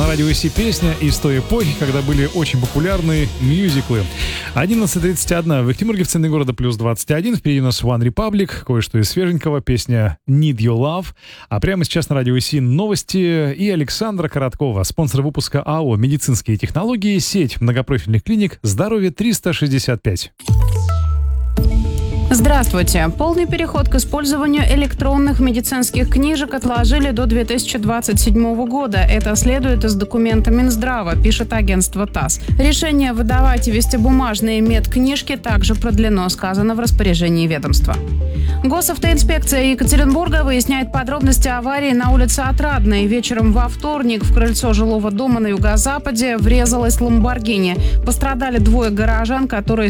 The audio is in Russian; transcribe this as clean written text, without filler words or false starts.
радио ИСИ песня из той эпохи, когда были очень популярны мюзиклы. 11:31 в Екатеринбурге, в центре города, плюс 21. Впереди у нас One Republic, кое-что из свеженького, песня Need Your Love. А прямо сейчас на радио ИСИ новости и Александра Короткова, спонсор выпуска АО «Медицинские технологии», сеть многопрофильных клиник «Здоровье 365». Здравствуйте. Полный переход к использованию электронных медицинских книжек отложили до 2027 года. Это следует из документа Минздрава, пишет агентство ТАСС. Решение выдавать и вести бумажные медкнижки также продлено, сказано в распоряжении ведомства. Госавтоинспекция Екатеринбурга выясняет подробности аварии на улице Отрадной. Вечером во вторник в крыльцо жилого дома на юго-западе врезалась ламборгини. Пострадали двое горожан, которые